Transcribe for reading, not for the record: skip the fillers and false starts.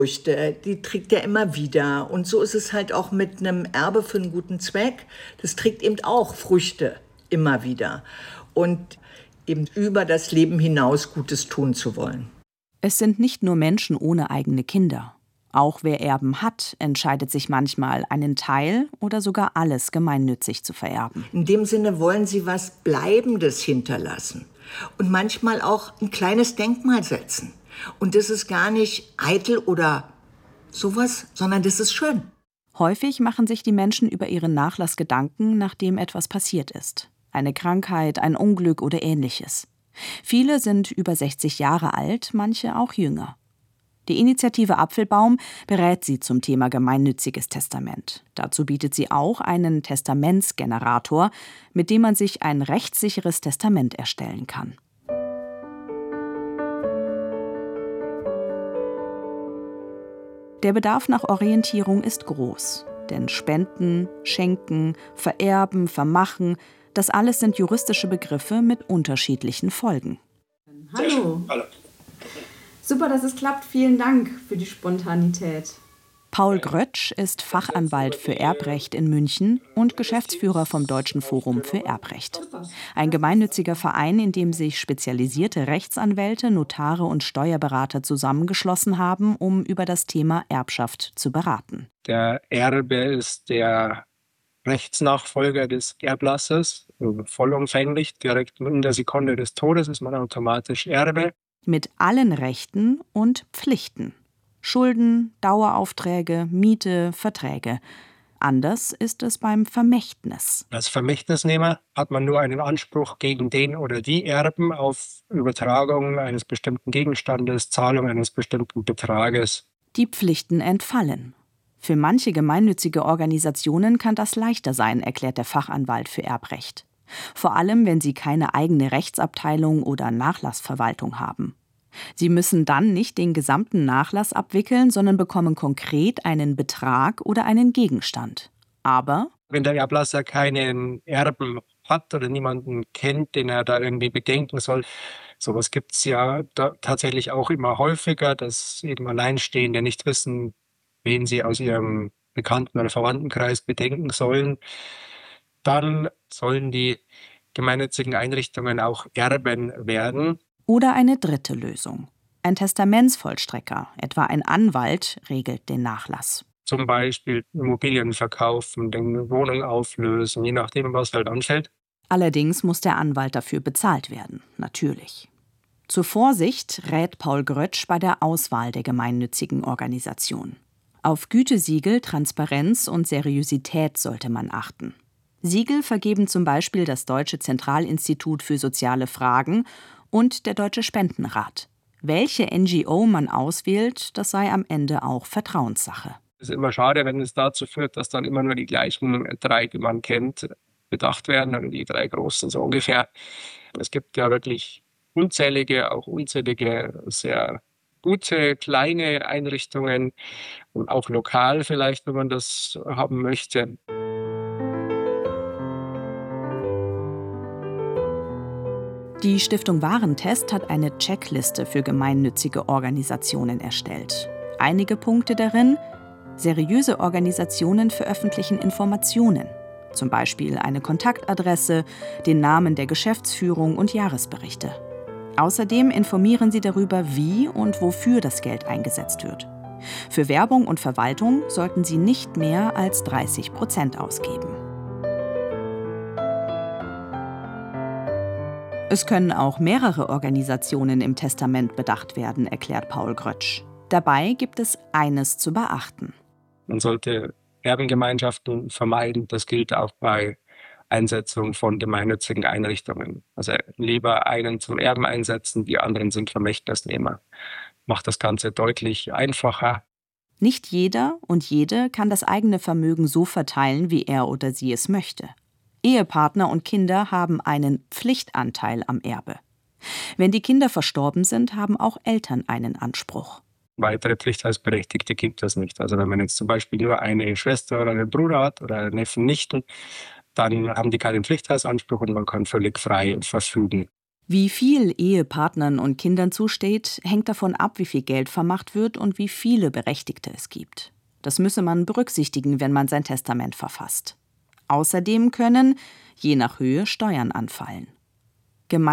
Früchte, die trägt er immer wieder. Und so ist es halt auch mit einem Erbe für einen guten Zweck. Das trägt eben auch Früchte immer wieder. Und eben über das Leben hinaus Gutes tun zu wollen. Es sind nicht nur Menschen ohne eigene Kinder. Auch wer Erben hat, entscheidet sich manchmal, einen Teil oder sogar alles gemeinnützig zu vererben. In dem Sinne wollen sie was Bleibendes hinterlassen. Und manchmal auch ein kleines Denkmal setzen. Und das ist gar nicht eitel oder sowas, sondern das ist schön. Häufig machen sich die Menschen über ihren Nachlass Gedanken, nachdem etwas passiert ist. Eine Krankheit, ein Unglück oder Ähnliches. Viele sind über 60 Jahre alt, manche auch jünger. Die Initiative Apfelbaum berät sie zum Thema gemeinnütziges Testament. Dazu bietet sie auch einen Testamentsgenerator, mit dem man sich ein rechtssicheres Testament erstellen kann. Der Bedarf nach Orientierung ist groß. Denn Spenden, Schenken, Vererben, Vermachen, das alles sind juristische Begriffe mit unterschiedlichen Folgen. Hallo. Hallo. Super, dass es klappt. Vielen Dank für die Spontanität. Paul Grötsch ist Fachanwalt für Erbrecht in München und Geschäftsführer vom Deutschen Forum für Erbrecht. Ein gemeinnütziger Verein, in dem sich spezialisierte Rechtsanwälte, Notare und Steuerberater zusammengeschlossen haben, um über das Thema Erbschaft zu beraten. Der Erbe ist der Rechtsnachfolger des Erblassers, vollumfänglich. Direkt in der Sekunde des Todes ist man automatisch Erbe. Mit allen Rechten und Pflichten. Schulden, Daueraufträge, Miete, Verträge. Anders ist es beim Vermächtnis. Als Vermächtnisnehmer hat man nur einen Anspruch gegen den oder die Erben auf Übertragung eines bestimmten Gegenstandes, Zahlung eines bestimmten Betrages. Die Pflichten entfallen. Für manche gemeinnützige Organisationen kann das leichter sein, erklärt der Fachanwalt für Erbrecht. Vor allem, wenn sie keine eigene Rechtsabteilung oder Nachlassverwaltung haben. Sie müssen dann nicht den gesamten Nachlass abwickeln, sondern bekommen konkret einen Betrag oder einen Gegenstand. Aber wenn der Erblasser keinen Erben hat oder niemanden kennt, den er da irgendwie bedenken soll, sowas gibt es ja tatsächlich auch immer häufiger, dass eben Alleinstehende nicht wissen, wen sie aus ihrem Bekannten- oder Verwandtenkreis bedenken sollen, dann sollen die gemeinnützigen Einrichtungen auch Erben werden. Oder eine dritte Lösung. Ein Testamentsvollstrecker, etwa ein Anwalt, regelt den Nachlass. Zum Beispiel Immobilien verkaufen, eine Wohnung auflösen, je nachdem, was halt anfällt. Allerdings muss der Anwalt dafür bezahlt werden, natürlich. Zur Vorsicht rät Paul Grötsch bei der Auswahl der gemeinnützigen Organisation. Auf Gütesiegel, Transparenz und Seriosität sollte man achten. Siegel vergeben zum Beispiel das Deutsche Zentralinstitut für soziale Fragen und der Deutsche Spendenrat. Welche NGO man auswählt, das sei am Ende auch Vertrauenssache. Es ist immer schade, wenn es dazu führt, dass dann immer nur die gleichen drei, die man kennt, bedacht werden, oder die drei großen so ungefähr. Es gibt ja wirklich unzählige, sehr gute kleine Einrichtungen und auch lokal vielleicht, wenn man das haben möchte. Die Stiftung Warentest hat eine Checkliste für gemeinnützige Organisationen erstellt. Einige Punkte darin: seriöse Organisationen veröffentlichen Informationen, zum Beispiel eine Kontaktadresse, den Namen der Geschäftsführung und Jahresberichte. Außerdem informieren sie darüber, wie und wofür das Geld eingesetzt wird. Für Werbung und Verwaltung sollten sie nicht mehr als 30% ausgeben. Es können auch mehrere Organisationen im Testament bedacht werden, erklärt Paul Grötsch. Dabei gibt es eines zu beachten. Man sollte Erbengemeinschaften vermeiden. Das gilt auch bei Einsetzung von gemeinnützigen Einrichtungen. Also lieber einen zum Erben einsetzen, die anderen sind Vermächtnisnehmer. Macht das Ganze deutlich einfacher. Nicht jeder und jede kann das eigene Vermögen so verteilen, wie er oder sie es möchte. Ehepartner und Kinder haben einen Pflichtanteil am Erbe. Wenn die Kinder verstorben sind, haben auch Eltern einen Anspruch. Weitere Pflichtteilsberechtigte gibt es nicht. Also wenn man jetzt zum Beispiel nur eine Schwester oder einen Bruder hat oder einen Neffen, Nichten, dann haben die keinen Pflichtteilsanspruch und man kann völlig frei verfügen. Wie viel Ehepartnern und Kindern zusteht, hängt davon ab, wie viel Geld vermacht wird und wie viele Berechtigte es gibt. Das müsse man berücksichtigen, wenn man sein Testament verfasst. Außerdem können, je nach Höhe, Steuern anfallen.